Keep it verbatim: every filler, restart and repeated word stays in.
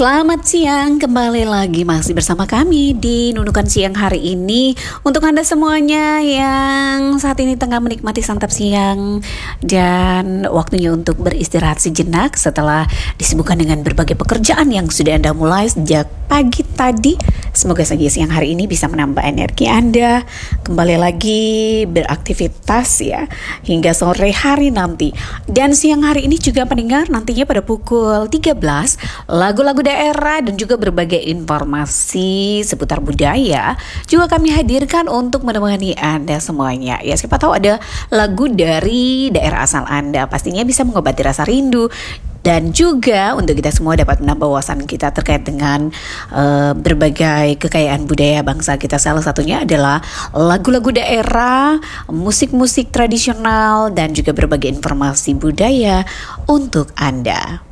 Selamat siang, kembali lagi masih bersama kami di Nunukan Siang hari ini. Untuk Anda semuanya yang saat ini tengah menikmati santap siang dan waktunya untuk beristirahat sejenak setelah disibukkan dengan berbagai pekerjaan yang sudah Anda mulai sejak pagi tadi. Semoga saja siang hari ini bisa menambah energi Anda kembali lagi beraktivitas ya hingga sore hari nanti. Dan siang hari ini juga pendengar nantinya pada pukul tiga belas lagu-lagu daerah dan juga berbagai informasi seputar budaya juga kami hadirkan untuk menemani Anda semuanya. Ya, siapa tahu ada lagu dari daerah asal Anda, pastinya bisa mengobati rasa rindu. Dan juga untuk kita semua dapat menambah wawasan kita terkait dengan uh, berbagai kekayaan budaya bangsa kita. Salah satunya adalah lagu-lagu daerah, musik-musik tradisional, dan juga berbagai informasi budaya untuk Anda.